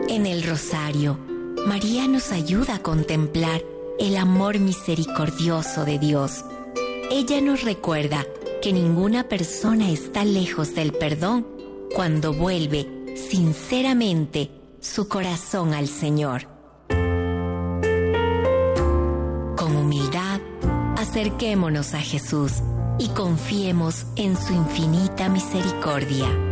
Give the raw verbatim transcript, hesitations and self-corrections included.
En el rosario, María nos ayuda a contemplar el amor misericordioso de Dios. Ella nos recuerda que ninguna persona está lejos del perdón cuando vuelve sinceramente su corazón al Señor. Con humildad, acerquémonos a Jesús y confiemos en su infinita misericordia.